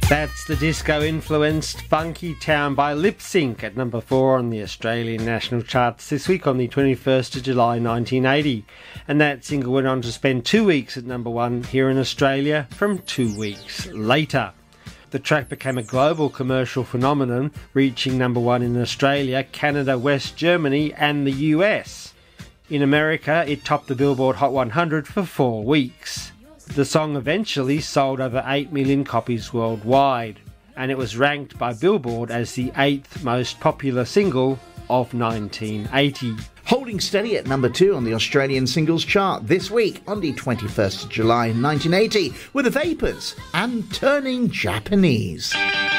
That's the disco-influenced Funky Town by Lip Sync at number 4 on the Australian national charts this week on the 21st of July 1980. And that single went on to spend 2 weeks at number 1 here in Australia from 2 weeks later. The track became a global commercial phenomenon, reaching number 1 in Australia, Canada, West Germany and the US. In America, it topped the Billboard Hot 100 for 4 weeks. The song eventually sold over 8 million copies worldwide, and it was ranked by Billboard as the 8th most popular single of 1980. Holding steady at number 2 on the Australian singles chart this week on the 21st of July 1980 were The Vapors and Turning Japanese.